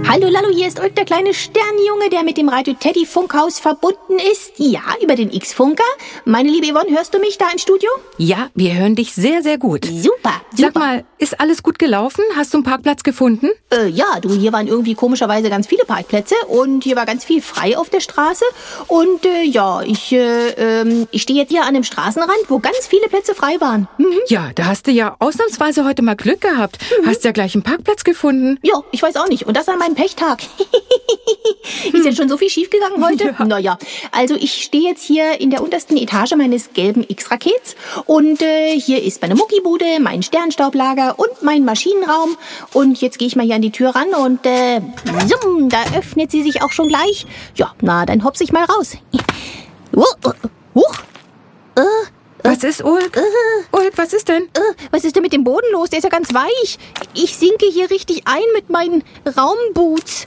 Hallo Lallo, hier ist Ulk, der kleine Sternjunge, der mit dem Radio Teddy Funkhaus verbunden ist. Ja, über den X-Funker. Meine liebe Yvonne, hörst du mich da im Studio? Ja, wir hören dich sehr, sehr gut. Super. Sag mal, ist alles gut gelaufen? Hast du einen Parkplatz gefunden? Ja, du, hier waren irgendwie komischerweise ganz viele Parkplätze und hier war ganz viel frei auf der Straße. Und ich stehe jetzt hier an dem Straßenrand, wo ganz viele Plätze frei waren. Ja, da hast du ja ausnahmsweise heute mal Glück gehabt. Hast ja gleich einen Parkplatz gefunden. Ja, ich weiß auch nicht. Und das an meinem Pechtag. Ist jetzt schon so viel schiefgegangen heute? Ja. Naja, also ich stehe jetzt hier in der untersten Etage meines gelben X-Rakets und hier ist meine Muckibude, mein Sternstaublager und mein Maschinenraum. Und jetzt gehe ich mal hier an die Tür ran und da öffnet sie sich auch schon gleich. Ja, na, dann hopse ich mal raus. Huch! Was ist, Ulk? Ulk, was ist denn? Was ist denn mit dem Boden los? Der ist ja ganz weich. Ich sinke hier richtig ein mit meinen Raumboots.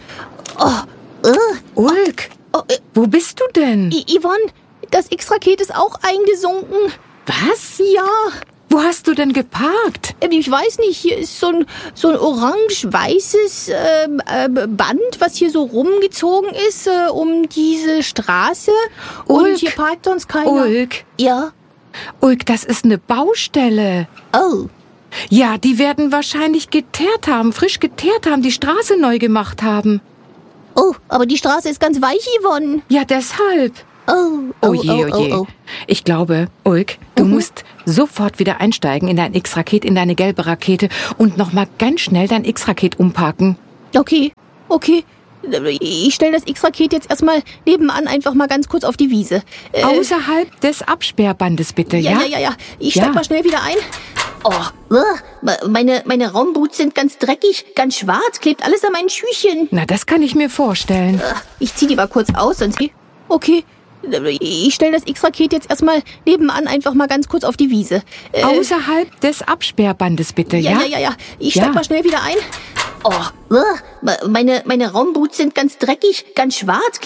Ulk, wo bist du denn? Yvonne, das X-Raket ist auch eingesunken. Was? Ja. Wo hast du denn geparkt? Ich weiß nicht, hier ist so ein orange-weißes Band, was hier so rumgezogen ist um diese Straße. Ulk. Und hier parkt sonst keiner. Ulk. Ja. Ulk, das ist eine Baustelle. Oh. Ja, die werden wahrscheinlich frisch geteert haben, die Straße neu gemacht haben. Oh, aber die Straße ist ganz weich, Yvonne. Ja, deshalb. Oh je. Ich glaube, Ulk, du musst sofort wieder einsteigen in dein X-Raket, in deine gelbe Rakete und nochmal ganz schnell dein X-Raket umparken. Okay. Ich stelle das X-Raket jetzt erstmal nebenan einfach mal ganz kurz auf die Wiese. Außerhalb des Absperrbandes bitte, ja? Ja. Ich steig mal schnell wieder ein. Meine Raumboots sind ganz dreckig, ganz schwarz, klebt alles an meinen Schüchen. Na, das kann ich mir vorstellen. Ich zieh die mal kurz aus, sonst... Okay. Ich stelle das X-Raket jetzt erstmal nebenan einfach mal ganz kurz auf die Wiese. Außerhalb des Absperrbandes bitte, ja? Ja. Ich steig mal schnell wieder ein. Meine Raumboots sind ganz dreckig, ganz schwarz.